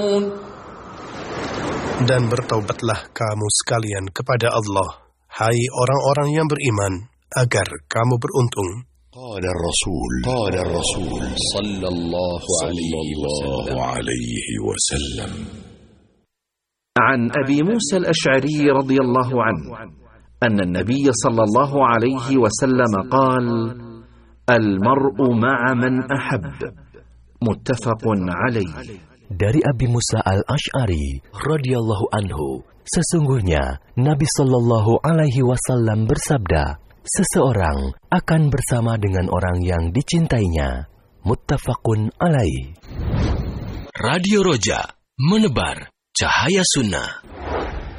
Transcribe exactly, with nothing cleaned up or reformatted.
Dan bertaubatlah kamu sekalian kepada Allah, hai orang-orang yang beriman, agar kamu beruntung. قال الرسول قال الرسول صلى الله عليه وسلم عن أبي موسى الأشعري رضي الله عنه أن النبي صلى الله عليه وسلم قال: المرء مع من أحب. متفق عليه. Dari Abi Musa al-Ash'ari radhiyallahu anhu, sesungguhnya Nabi sallallahu alaihi wasallam bersabda, seseorang akan bersama dengan orang yang dicintainya. Muttafaqun alaih. Radio Roja, menebar cahaya sunnah.